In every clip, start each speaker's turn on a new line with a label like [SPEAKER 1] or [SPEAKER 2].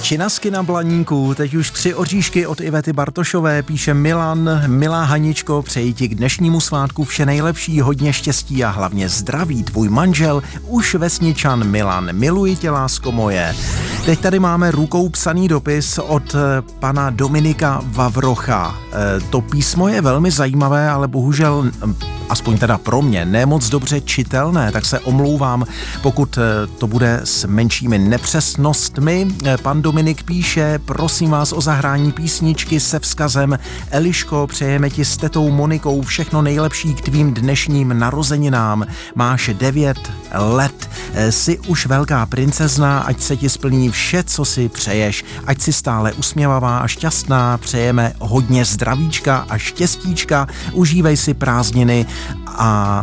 [SPEAKER 1] Činasky na Blaníku, teď už 3 oříšky od Ivety Bartošové, píše Milan. Milá Haničko, přeji ti k dnešnímu svátku vše nejlepší, hodně štěstí a hlavně zdraví. Tvůj manžel, už vesničan Milan. Miluji tě, lásko moje. Teď tady máme rukou psaný dopis od pana Dominika Vavrocha. To písmo je velmi zajímavé, ale bohužel, aspoň teda pro mě, ne moc dobře čitelné, tak se omlouvám, pokud to bude s menšími nepřesnostmi. Pan Dominik píše, prosím vás o zahrání písničky se vzkazem: Eliško, přejeme ti s tetou Monikou všechno nejlepší k tvým dnešním narozeninám. Máš 9 let, jsi už velká princezna, ať se ti splní vše, co si přeješ, ať si stále usměvavá a šťastná, přejeme hodně zdravíčka a štěstíčka, užívej si prázdniny a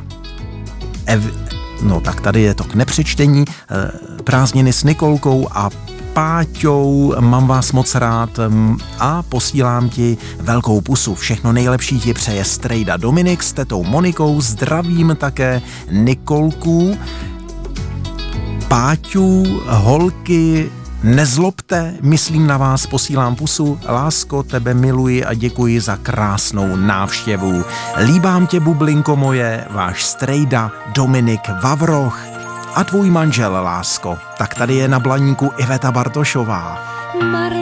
[SPEAKER 1] no tak tady je to k nepřečtení, prázdniny s Nikolkou a Páťou, mám vás moc rád a posílám ti velkou pusu. Všechno nejlepší ti přeje strejda Dominik s tetou Monikou, zdravím také Nikolku, Páťu, holky, nezlobte, myslím na vás, posílám pusu, lásko, tebe miluji a děkuji za krásnou návštěvu. Líbám tě, bublinko moje, váš strejda Dominik Vavroch. A tvůj manžel, lásko, tak tady je na Blaníku Iveta Bartošová.